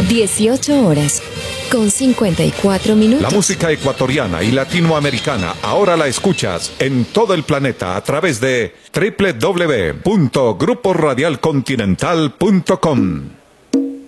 18 horas con 54 minutos. La música ecuatoriana y latinoamericana ahora la escuchas en todo el planeta a través de www.gruporadialcontinental.com.